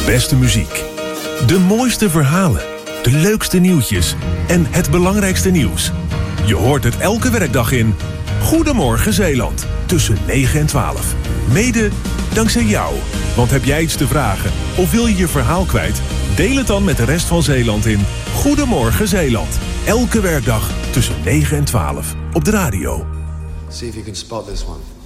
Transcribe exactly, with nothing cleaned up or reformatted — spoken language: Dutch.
beste muziek. De mooiste verhalen. De leukste nieuwtjes. En het belangrijkste nieuws. Je hoort het elke werkdag in Goedemorgen Zeeland. Tussen negen en twaalf. Mede dankzij jou. Want heb jij iets te vragen of wil je je verhaal kwijt? Deel het dan met de rest van Zeeland in Goedemorgen Zeeland. Elke werkdag tussen negen en twaalf op de radio. See if you can spot this one.